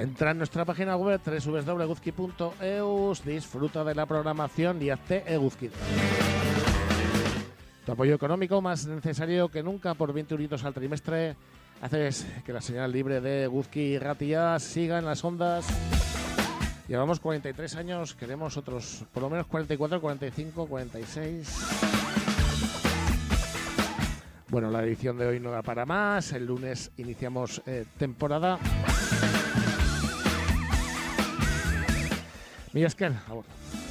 Entra en nuestra página web www.eguzki.eus, disfruta de la programación y hazte eguzquido. Tu apoyo económico, más necesario que nunca, por 20 euritos al trimestre, haces que la señal libre de Eguzki y Ratia siga en las ondas. Llevamos 43 años, queremos otros por lo menos 44, 45, 46... Bueno, la edición de hoy no da para más. El lunes iniciamos temporada. Mila esker, agur.